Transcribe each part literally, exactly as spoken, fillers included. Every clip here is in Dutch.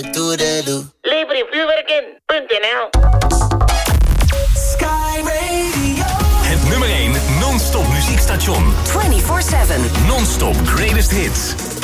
Libre vuurwerken punt n l. Sky Radio. Het nummer één non-stop muziekstation. vierentwintig zeven. Non-stop greatest hits.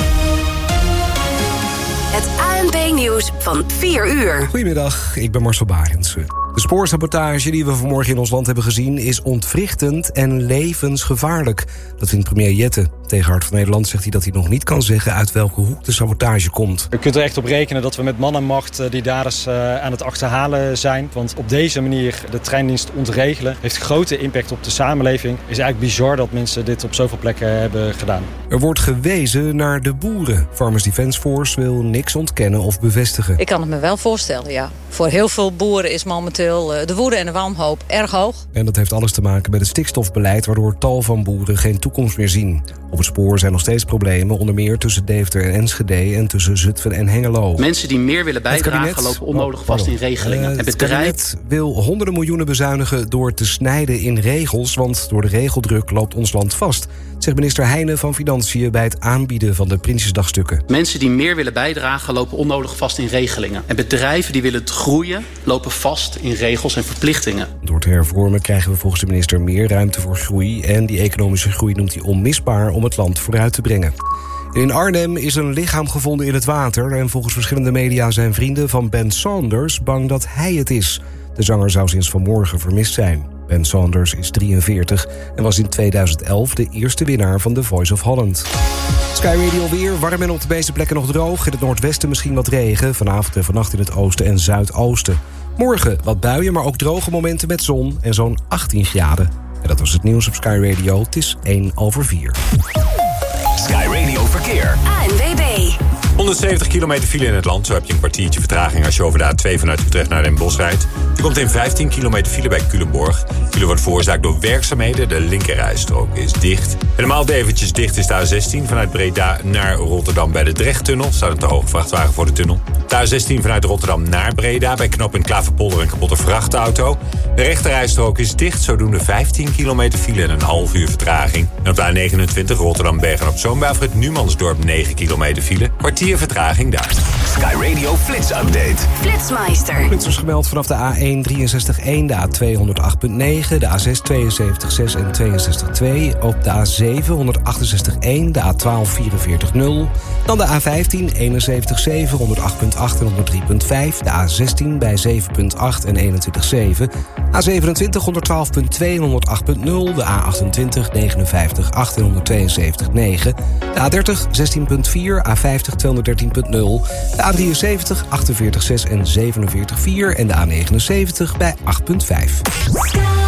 Het A N P-nieuws van vier uur. Goedemiddag, ik ben Marcel Barendse. De spoorsabotage die we vanmorgen in ons land hebben gezien is ontwrichtend en levensgevaarlijk. Dat vindt premier Jette. Tegen Hart van Nederland zegt hij dat hij nog niet kan zeggen uit welke hoek de sabotage komt. U kunt er echt op rekenen dat we met man en macht die daders uh, aan het achterhalen zijn. Want op deze manier de treindienst ontregelen heeft grote impact op de samenleving. Het is eigenlijk bizar dat mensen dit op zoveel plekken hebben gedaan. Er wordt gewezen naar de boeren. Farmers Defence Force wil niks ontkennen of bevestigen. Ik kan het me wel voorstellen, ja. Voor heel veel boeren is momenteel de woede en de wanhoop erg hoog. En dat heeft alles te maken met het stikstofbeleid, waardoor tal van boeren geen toekomst meer zien. Op het spoor zijn nog steeds problemen, onder meer tussen Deventer en Enschede en tussen Zutphen en Hengelo. Mensen die meer willen bijdragen kabinet, lopen onnodig oh, vast in regelingen. Uh, het het bedrijf kabinet wil honderden miljoenen bezuinigen door te snijden in regels, want door de regeldruk loopt ons land vast, zegt minister Heijnen van Financiën bij het aanbieden van de Prinsjesdagstukken. Mensen die meer willen bijdragen lopen onnodig vast in regelingen. En bedrijven die willen groeien lopen vast in regels en verplichtingen. Door te hervormen krijgen we volgens de minister meer ruimte voor groei en die economische groei noemt hij onmisbaar om het land vooruit te brengen. In Arnhem is een lichaam gevonden in het water en volgens verschillende media zijn vrienden van Ben Saunders bang dat hij het is. De zanger zou sinds vanmorgen vermist zijn. Ben Saunders is drieënveertig en was in tweeduizend elf de eerste winnaar van The Voice of Holland. Sky Radio weer, warm en op de meeste plekken nog droog. In het noordwesten misschien wat regen, vanavond en vannacht in het oosten en zuidoosten. Morgen wat buien, maar ook droge momenten met zon en zo'n achttien graden. En dat was het nieuws op Sky Radio. Het is één over vier. Sky Radio Verkeer. A N W B. honderdzeventig kilometer file in het land. Zo heb je een kwartiertje vertraging als je over de A twee vanuit Utrecht naar Den Bosch rijdt. Je komt in vijftien kilometer file bij Culemborg. File wordt veroorzaakt door werkzaamheden. De linkerrijstrook is dicht. Helemaal eventjes dicht is de A zestien vanuit Breda naar Rotterdam bij de Drechttunnel. Staat een te hoge vrachtwagen voor de tunnel. De A zestien vanuit Rotterdam naar Breda bij knooppunt Klaverpolder een kapotte vrachtauto. De rechterrijstrook is dicht. Zodoende vijftien kilometer file en een half uur vertraging. En op de A negenentwintig Rotterdam-Bergen-op-Zoom bij afrit Numansdorp negen kilometer file. Kwartier vertraging daar. Sky Radio Flits Update. Flitsmeister. Flitsers gemeld vanaf de A één drieënzestig één, de A twee honderd punt negen, de A zes tweeënzeventig komma zes en tweeënzestig komma twee. Op de A zeven honderdachtenzestig komma één, de A twaalf vierenveertig komma nul. Dan de A vijftien eenenzeventig komma zeven, honderd acht punt acht en honderd drie punt vijf. De A zestien bij zeven punt acht en eenentwintig komma zeven. A zevenentwintig honderdtwaalf punt twee en honderd acht punt nul. De A achtentwintig negenenvijftig punt acht en honderdtweeënzeventig komma negen. De A dertig zestien punt vier, A vijftig tweehonderddertien punt nul. De A drieënzeventig achtenveertig komma zes en zevenenveertig komma vier. En de A negenenzeventig bij acht punt vijf.